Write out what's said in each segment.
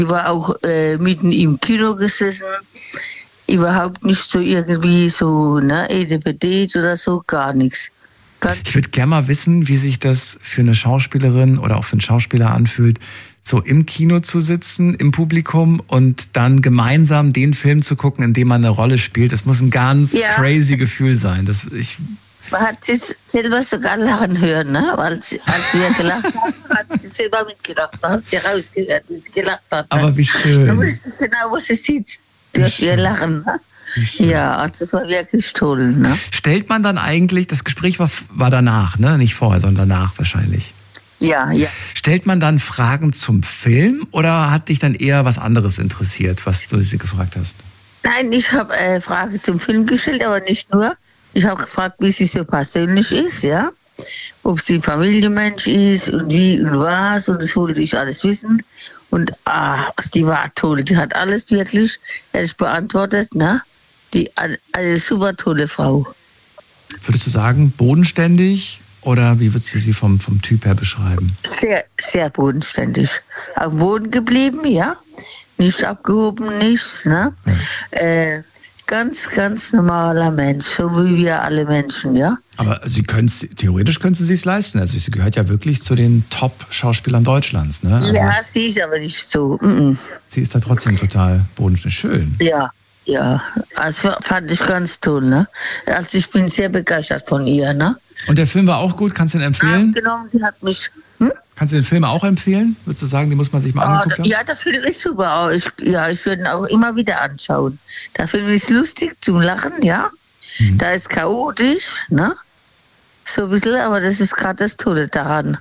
Ich war auch mitten im Kino gesessen. Überhaupt nicht so irgendwie so, ne, EDPD oder so, gar nichts. Ich würde gerne mal wissen, wie sich das für eine Schauspielerin oder auch für einen Schauspieler anfühlt, so im Kino zu sitzen, im Publikum und dann gemeinsam den Film zu gucken, in dem man eine Rolle spielt. Das muss ein ganz crazy Gefühl sein. Man hat sich selber sogar lachen hören, ne? Als wir gelacht haben, hat sie selber mitgelacht. Man hat sie rausgehört, wie sie gelacht hat. Ne? Aber wie schön. Du wusstest genau, wo sie sitzt. Durch ihr Lachen, ne? Ja, also das war wirklich toll, ne? Stellt man dann eigentlich, das Gespräch war danach, ne? Nicht vorher, sondern danach wahrscheinlich. Ja. Stellt man dann Fragen zum Film oder hat dich dann eher was anderes interessiert, was du sie gefragt hast? Nein, ich habe Fragen zum Film gestellt, aber nicht nur. Ich habe gefragt, wie sie so persönlich ist, ja. Ob sie Familienmensch ist und wie und was, und das wollte ich alles wissen. Und die war toll, die hat alles wirklich ehrlich beantwortet, ne? Eine super tolle Frau. Würdest du sagen, bodenständig oder wie würdest du sie vom Typ her beschreiben? Sehr, sehr bodenständig. Am Boden geblieben, ja. Nicht abgehoben, nichts, ne? Ja. Ganz, ganz normaler Mensch, so wie wir alle Menschen, ja. Aber theoretisch könnte sie es leisten. Also sie gehört ja wirklich zu den Top-Schauspielern Deutschlands, ne? Also ja, sie ist aber nicht so. Sie ist da trotzdem total bodenständig. Schön. Ja. Also fand ich ganz toll, ne? Also ich bin sehr begeistert von ihr, ne? Und der Film war auch gut, kannst du ihn empfehlen? Genau, die hat mich... Kannst du den Film auch empfehlen? Würdest du sagen, den muss man sich mal angucken? Ja, der Film ist super. Ich würde ihn auch immer wieder anschauen. Der Film ist lustig zum Lachen, ja. Da ist chaotisch, ne? So ein bisschen, aber das ist gerade das Tolle daran.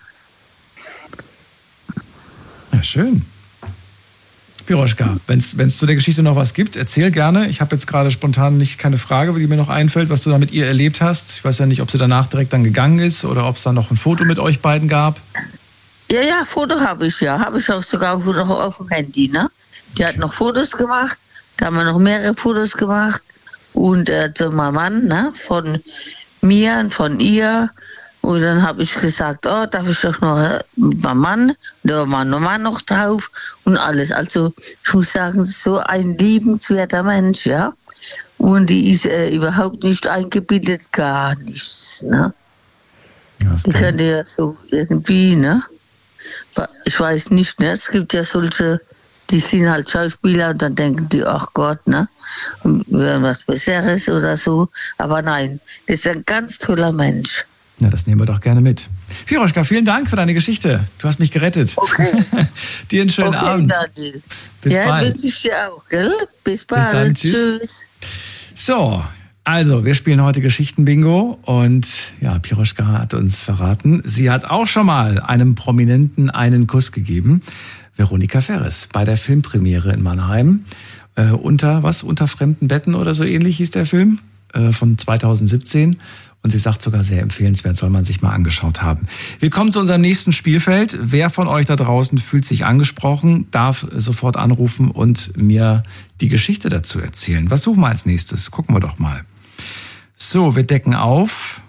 Ja, schön. Piroschka, wenn es zu der Geschichte noch was gibt, erzähl gerne. Ich habe jetzt gerade spontan keine Frage, die mir noch einfällt, was du da mit ihr erlebt hast. Ich weiß ja nicht, ob sie danach direkt dann gegangen ist oder ob es da noch ein Foto mit euch beiden gab. Ja, Foto habe ich ja. Habe ich auch sogar noch auf dem Handy, ne? Die hat noch Fotos gemacht. Da haben wir noch mehrere Fotos gemacht. Und zu meinem Mann, ne? Von mir und von ihr. Und dann habe ich gesagt, darf ich doch noch mit meinem Mann. Da war mein Mann noch drauf und alles. Also ich muss sagen, so ein liebenswerter Mensch, ja. Und die ist überhaupt nicht eingebildet, gar nichts, ne? Ja, die könnte ja so irgendwie, ne? Ich weiß nicht, ne? Es gibt ja solche, die sind halt Schauspieler und dann denken die, ach Gott, ne? Und wären was Besseres oder so. Aber nein, das ist ein ganz toller Mensch. Ja, das nehmen wir doch gerne mit. Piroschka, vielen Dank für deine Geschichte. Du hast mich gerettet. Okay. Dir einen schönen Abend. Daniel. Bis bald. Ja, wünsche ich dir auch, gell? Bis bald. Dann, tschüss. So, also, wir spielen heute Geschichten-Bingo und ja, Piroschka hat uns verraten, sie hat auch schon mal einem Prominenten einen Kuss gegeben. Veronika Ferres bei der Filmpremiere in Mannheim. Unter fremden Betten oder so ähnlich hieß der Film von 2017. Und sie sagt sogar, sehr empfehlenswert, soll man sich mal angeschaut haben. Wir kommen zu unserem nächsten Spielfeld. Wer von euch da draußen fühlt sich angesprochen, darf sofort anrufen und mir die Geschichte dazu erzählen. Was suchen wir als nächstes? Gucken wir doch mal. So, wir decken auf.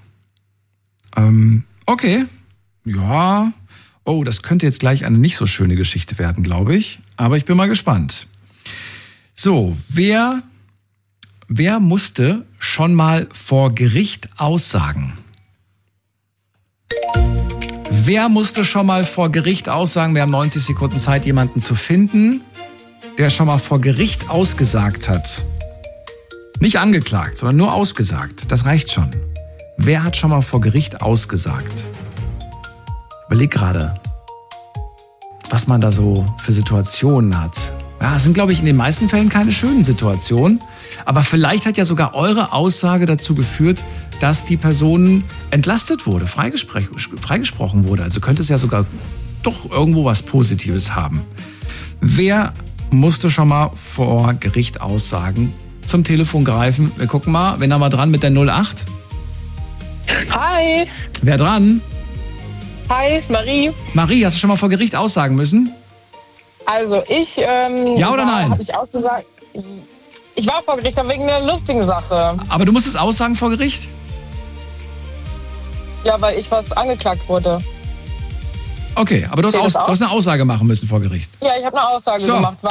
Okay. Ja. Oh, das könnte jetzt gleich eine nicht so schöne Geschichte werden, glaube ich. Aber ich bin mal gespannt. So, wer musste schon mal vor Gericht aussagen? Wer musste schon mal vor Gericht aussagen? Wir haben 90 Sekunden Zeit, jemanden zu finden, der schon mal vor Gericht ausgesagt hat. Nicht angeklagt, sondern nur ausgesagt. Das reicht schon. Wer hat schon mal vor Gericht ausgesagt? Überleg gerade, was man da so für Situationen hat. Ja, es sind, glaube ich, in den meisten Fällen keine schönen Situationen. Aber vielleicht hat ja sogar eure Aussage dazu geführt, dass die Person entlastet wurde, freigesprochen wurde. Also könnte es ja sogar doch irgendwo was Positives haben. Wer musste schon mal vor Gericht aussagen? Zum Telefon greifen. Wir gucken mal. Wen haben wir dran mit der 08? Hi. Wer dran? Hi, ist Marie. Marie, hast du schon mal vor Gericht aussagen müssen? Also ich... ja oder nein? Habe ich ausgesagt... Ich war vor Gericht, aber wegen einer lustigen Sache. Aber du musstest aussagen vor Gericht? Ja, weil ich was angeklagt wurde. Okay, aber du hast, Geht das du auch? hast eine Aussage machen müssen vor Gericht. Ja, ich habe eine Aussage So. gemacht.